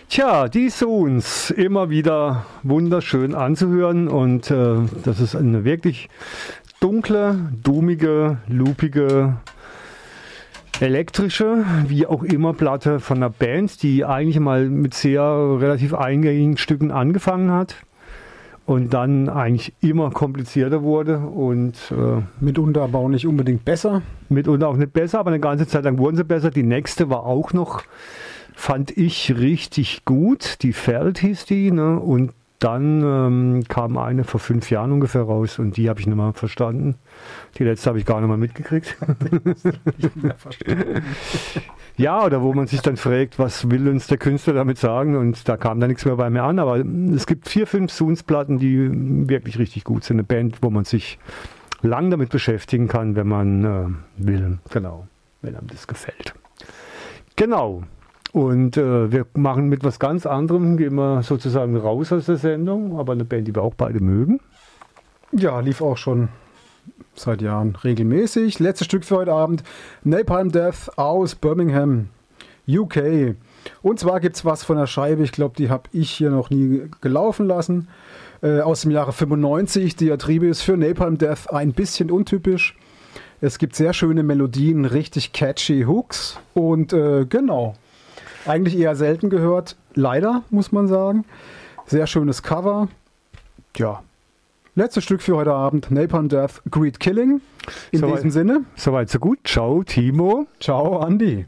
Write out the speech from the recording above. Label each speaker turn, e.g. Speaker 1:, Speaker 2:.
Speaker 1: Tja, die Sounds immer wieder wunderschön anzuhören und das ist eine wirklich dunkle, dummige, loopige, elektrische, wie auch immer Platte von einer Band, die eigentlich mal mit sehr relativ eingängigen Stücken angefangen hat und dann eigentlich immer komplizierter wurde und
Speaker 2: mitunter aber auch nicht unbedingt besser.
Speaker 1: Mitunter auch nicht besser, aber eine ganze Zeit lang wurden sie besser. Die nächste war auch noch, fand ich, richtig gut. Die Feld hieß die, ne? Und dann kam eine vor 5 Jahren ungefähr raus und die habe ich nicht mehr verstanden. Die letzte habe ich gar nicht mehr mitgekriegt. Ja, oder wo man sich dann fragt, was will uns der Künstler damit sagen, und da kam dann nichts mehr bei mir an. Aber es gibt 4, 5 Sounds-Platten, die wirklich richtig gut sind. Eine Band, wo man sich lang damit beschäftigen kann, wenn man will. Genau, wenn einem das gefällt. Genau. Und wir machen mit was ganz anderem, gehen wir sozusagen raus aus der Sendung, aber eine Band, die wir auch beide mögen.
Speaker 2: Ja, lief auch schon seit Jahren regelmäßig. Letztes Stück für heute Abend, Napalm Death aus Birmingham, UK. Und zwar gibt es was von der Scheibe, ich glaube, die habe ich hier noch nie gelaufen lassen, aus dem Jahre 95. Die Diatribe ist für Napalm Death ein bisschen untypisch. Es gibt sehr schöne Melodien, richtig catchy Hooks und genau. Eigentlich eher selten gehört, leider, muss man sagen. Sehr schönes Cover. Ja, letztes Stück für heute Abend, Napalm Death, Greed Killing. In diesem Sinne.
Speaker 1: Soweit so gut. Ciao, Timo.
Speaker 2: Ciao, Andi.